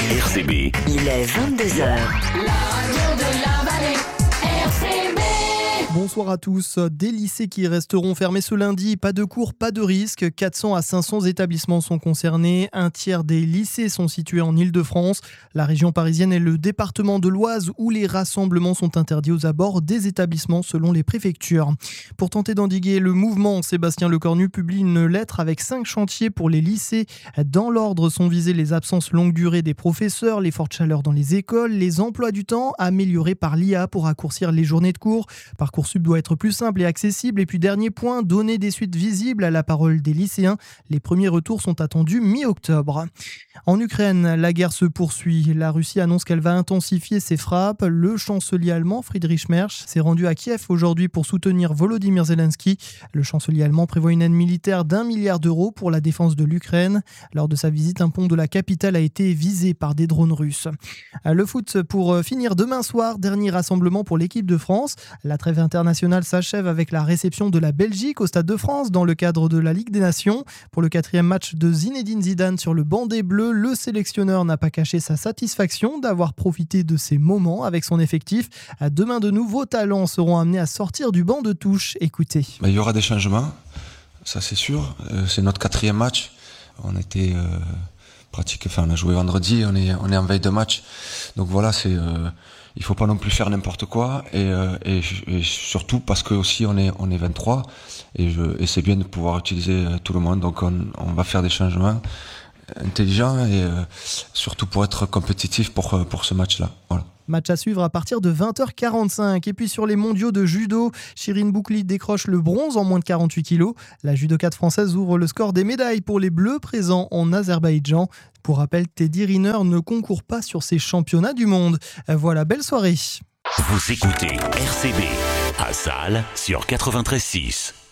RCB. Il est 22h. La radio de la vallée, RCB. Bonsoir à tous. Des lycées qui resteront fermés ce lundi. Pas de cours, pas de risque. 400 à 500 établissements sont concernés. Un tiers des lycées sont situés en Île-de-France. La région parisienne et le département de l'Oise où les rassemblements sont interdits aux abords des établissements selon les préfectures. Pour tenter d'endiguer le mouvement, Sébastien Lecornu publie une lettre avec 5 chantiers pour les lycées. Dans l'ordre sont visées les absences longue durée des professeurs, les fortes chaleurs dans les écoles, les emplois du temps améliorés par l'IA pour raccourcir les journées de cours. Parcoursup doit être plus simple et accessible. Et puis dernier point, donner des suites visibles à la parole des lycéens. Les premiers retours sont attendus mi-octobre. En Ukraine, la guerre se poursuit. La Russie annonce qu'elle va intensifier ses frappes. Le chancelier allemand Friedrich Merz s'est rendu à Kiev aujourd'hui pour soutenir Volodymyr Zelensky. Le chancelier allemand prévoit une aide militaire d'1 milliard d'euros pour la défense de l'Ukraine. Lors de sa visite, un pont de la capitale a été visé par des drones russes. Le foot pour finir demain soir, dernier rassemblement pour l'équipe de France. La trêve internationale s'achève avec la réception de la Belgique au Stade de France dans le cadre de la Ligue des Nations. Pour le 4e match de Zinedine Zidane sur le banc des Bleus, le sélectionneur n'a pas caché sa satisfaction d'avoir profité de ces moments avec son effectif. Demain, de nouveaux talents seront amenés à sortir du banc de touche. Écoutez. Il y aura des changements, ça c'est sûr. C'est notre 4e match. On était on a joué vendredi, on est en veille de match. Donc voilà, il faut pas non plus faire n'importe quoi et surtout parce que aussi on est 23 et c'est bien de pouvoir utiliser tout le monde. Donc on va faire des changements intelligents et surtout pour être compétitif pour ce match-là. Voilà. Match à suivre à partir de 20h45. Et puis sur les mondiaux de judo, Chirine Boukli décroche le bronze en moins de 48 kilos. La judokate française ouvre le score des médailles pour les Bleus présents en Azerbaïdjan. Pour rappel, Teddy Riner ne concourt pas sur ces championnats du monde. Voilà, belle soirée. Vous écoutez RCB à Salles sur 93.6.